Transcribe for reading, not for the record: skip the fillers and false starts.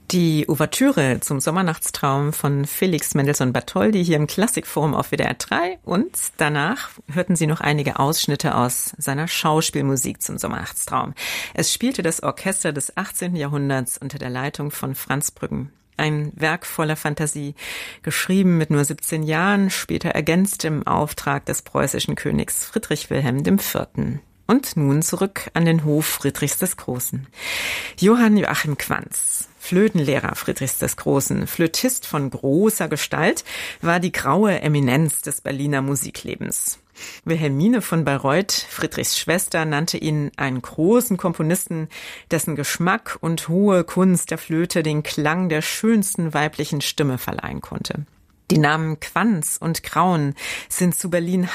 Die Ouvertüre zum Sommernachtstraum von Felix Mendelssohn Bartholdy hier im Klassikforum auf WDR 3 und danach hörten Sie noch einige Ausschnitte aus seiner Schauspielmusik zum Sommernachtstraum. Es spielte das Orchester des 18. Jahrhunderts unter der Leitung von Franz Brüggen. Ein Werk voller Fantasie, geschrieben mit nur 17 Jahren, später ergänzt im Auftrag des preußischen Königs Friedrich Wilhelm IV. Und nun zurück an den Hof Friedrichs des Großen. Johann Joachim Quanz, Flötenlehrer Friedrichs des Großen, Flötist von großer Gestalt, war die graue Eminenz des Berliner Musiklebens. Wilhelmine von Bayreuth, Friedrichs Schwester, nannte ihn einen großen Komponisten, dessen Geschmack und hohe Kunst der Flöte den Klang der schönsten weiblichen Stimme verleihen konnte. Die Namen Quanz und Graun sind zu Berlin